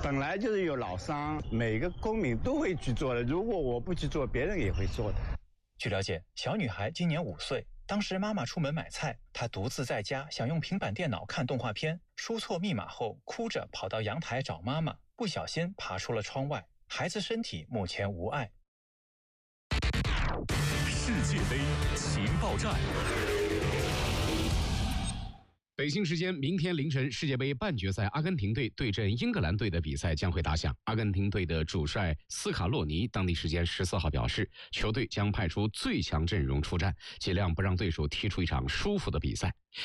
本来就是有老伤，每个公民都会去做的。如果我不去做，别人也会做的。 据了解，小女孩今年5岁，当时妈妈出门买菜，她独自在家想用平板电脑看动画片，输错密码后哭着跑到阳台找妈妈，不小心爬出了窗外。孩子身体目前无碍。 世界杯情报站。 北京时间明天凌晨，世界杯半决赛阿根廷队对阵英格兰队的比赛将会打响。阿根廷队的主帅斯卡洛尼当地时间14号表示，球队将派出最强阵容出战，尽量不让对手踢出一场舒服的比赛。